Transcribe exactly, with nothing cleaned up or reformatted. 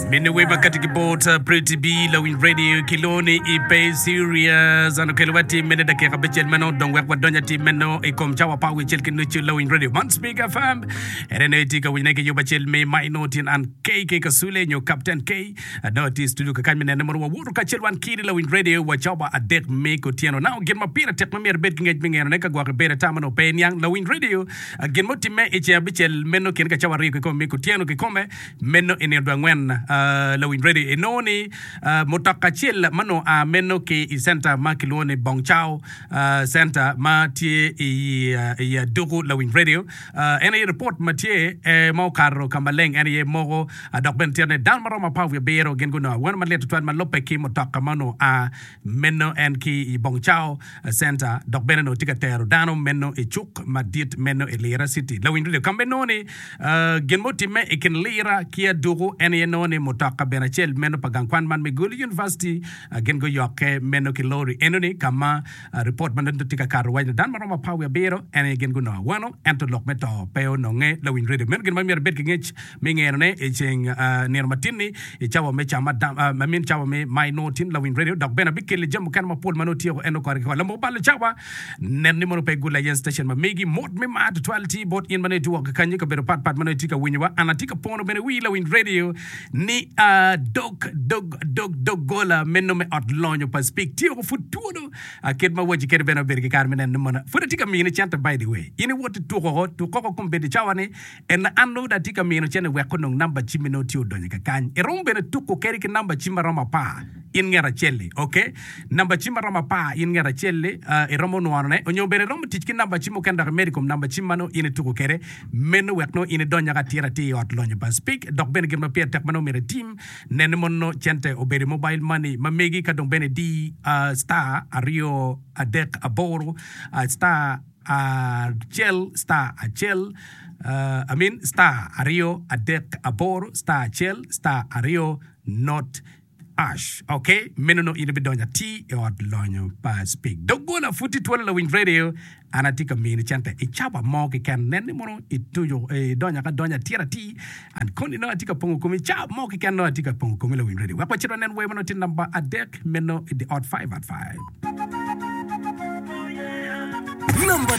Menewe makati kibota Pretty B Lawin Radio Kiloni Ipe Serious Ano kelewati mene da kera bechel meno Don wek wadonya ti meno Ikom chawa pawe chel kinuchu Lawin Radio Man Speaker Fam Erene tika wineke yoba chel me Mainotin and K K Kasule Nyo Captain K Adoti studio kakan mene Nemoro wa wuru ka chel wan kiri Lawin Radio Wa chawa adek me kotiano Now gen ma pira tek mamir bet kingej minge Neka gwa kebera tamano penyang Lawin Radio Gen mo time Eche bechel meno Kien ka chawa rio kikome me kotiano kikome Meno inirwa ngwen Uh, Lawin Radio enoni uh, motakachil mano a uh, meno ke i center makilone bongchao uh, center matie i uh, i dugu Lawin Radio uh, ene report matie e mo karo kamaleng ene mo uh, dokben tierne dan maro ma pawe bero genguna wan malet tuan malope ki motaka mano a uh, meno en ki i bongchao uh, center dokben no tikatero dano meno e chuk madit meno e lira city Lawin Radio kambenoni uh, genmoti me ikin lira kia dugu ene noni motaka benachel meno pagangkwan man Megulu University uh, gengo yoke meno kilori enoni kama uh, report man tika karwa dan maroma pawe bero ene gengo no wano ento lok meto peo no nge Lawin Radio men gen mamir bet ngech mingerne e cheng uh, nermatini e chawa me chama uh, mamin chawa me my notin Lawin Radio dok bena bikele jam kan ma pol manotio eno kore ko lambo bal chawa nen ni mono pe gula yen station ma megi mot me mat twelve bot in manetu wak kanyi ko bero pat pat manotika winwa anatika pono bene wi Lawin Radio ni uh, dog dog dog dog gola meno me outlonyo pa speak tio futuro a ket ma waji ket beno bergi carmen en mona fudatika mi ni chanta by the way ini woti to ko to ko ko kombe de chawane en ando da tika mi no chene we ko no number chimino tio donye ka kan e rombe ne tuko keri ke number chima roma pa in ngara chelle okay number chima roma pa in ngara chelle uh, e romo no ne onyo bere romo tiki number chimo kenda medicom number chimano ini tuko kere meno we no ini donya ka tira ti outlonyo pa speak dok ben gem pe tek mano mere team nen monno chente obere mobile money mamegi kadong bene di uh, star ario adek aboro uh, star uh, gel star a gel uh, I mean star ario adek aboro star gel star ario not ash okay menono ine bidonya ti e od lonyo pa speak dogola futi twala Lawin Radio anatika mini chante e chaba mo ke kan nen mono ituyo e donya ka donya tira ti and koni no atika pongo kumi chaba mo ke kan no atika pongo kumi Lawin Radio wa pa chiro nen we mono tin number adek meno the odd five at five